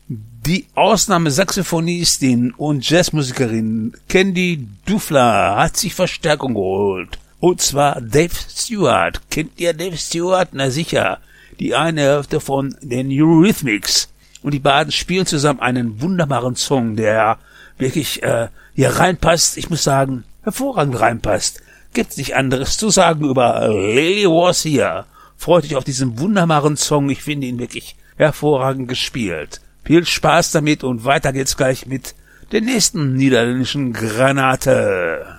Die Ausnahmesaxophonistin und Jazzmusikerin Candy Dufler hat sich Verstärkung geholt. Und zwar Dave Stewart. Kennt ihr Dave Stewart? Na sicher. Die eine Hälfte von den Eurythmics. Und die beiden spielen zusammen einen wunderbaren Song, der wirklich hier reinpasst. Ich muss sagen, hervorragend reinpasst. Gibt's nicht anderes zu sagen über Lily Was Here. Freut euch auf diesen wunderbaren Song. Ich finde ihn wirklich hervorragend gespielt. Viel Spaß damit und weiter geht's gleich mit der nächsten niederländischen Granate.